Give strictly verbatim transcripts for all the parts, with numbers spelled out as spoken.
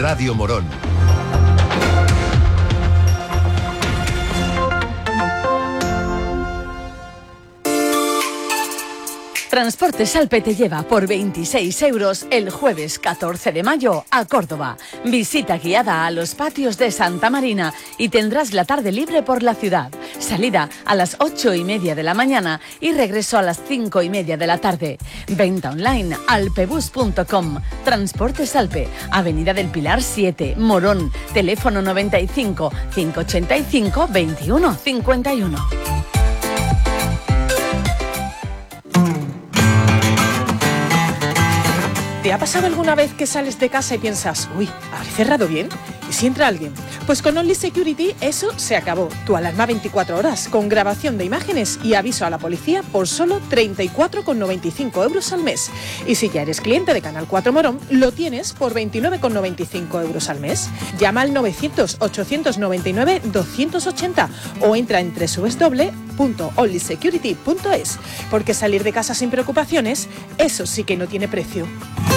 Radio Morón. Transportes Salpe te lleva por veintiséis euros el jueves catorce de mayo a Córdoba. Visita guiada a los patios de Santa Marina y tendrás la tarde libre por la ciudad. Salida a las ocho y media de la mañana y regreso a las cinco y media de la tarde. Venta online alpebus punto com. Transportes Salpe, Avenida del Pilar siete, Morón. Teléfono noventa y cinco, cinco ochenta y cinco, veintiuno cincuenta y uno. ¿Te ha pasado alguna vez que sales de casa y piensas, uy, ¿habré cerrado bien? ¿Y si entra alguien? Pues con Only Security eso se acabó. Tu alarma veinticuatro horas, con grabación de imágenes y aviso a la policía por solo treinta y cuatro con noventa y cinco euros al mes. Y si ya eres cliente de Canal cuatro Morón, lo tienes por veintinueve con noventa y cinco euros al mes. Llama al novecientos, ochocientos noventa y nueve, doscientos ochenta o entra en doble u doble u doble u punto only security punto es, porque salir de casa sin preocupaciones, eso sí que no tiene precio.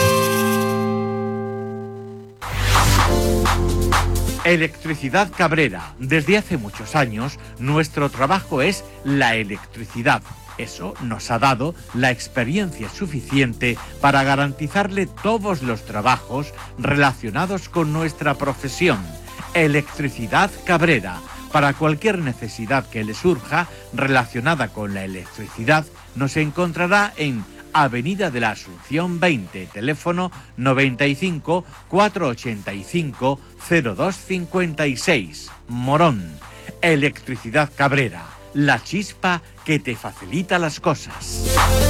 Electricidad Cabrera. Desde hace muchos años, nuestro trabajo es la electricidad. Eso nos ha dado la experiencia suficiente para garantizarle todos los trabajos relacionados con nuestra profesión. Electricidad Cabrera. Para cualquier necesidad que le surja relacionada con la electricidad, nos encontrará en Avenida de la Asunción veinte, teléfono noventa y cinco, cuatrocientos ochenta y cinco, cero dos cincuenta y seis, Morón. Electricidad Cabrera, la chispa que te facilita las cosas.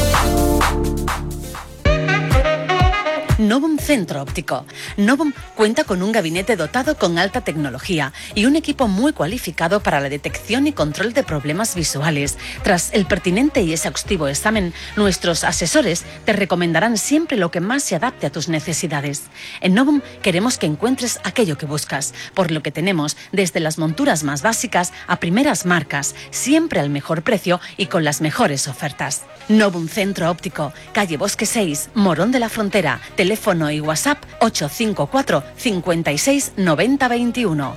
Novum Centro Óptico. Novum cuenta con un gabinete dotado con alta tecnología y un equipo muy cualificado para la detección y control de problemas visuales. Tras el pertinente y exhaustivo examen, nuestros asesores te recomendarán siempre lo que más se adapte a tus necesidades. En Novum queremos que encuentres aquello que buscas, por lo que tenemos desde las monturas más básicas a primeras marcas, siempre al mejor precio y con las mejores ofertas. Novum Centro Óptico, calle Bosque seis, Morón de la Frontera. Teléfono y WhatsApp ocho cinco cuatro, cincuenta y seis, noventa, veintiuno.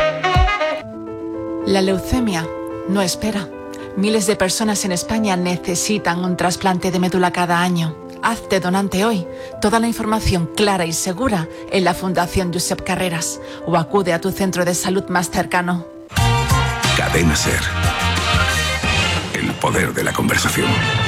La leucemia no espera. Miles de personas en España necesitan un trasplante de médula cada año. Hazte donante hoy. Toda la información clara y segura en la Fundación Josep Carreras o acude a tu centro de salud más cercano. Cadena SER. El poder de la conversación.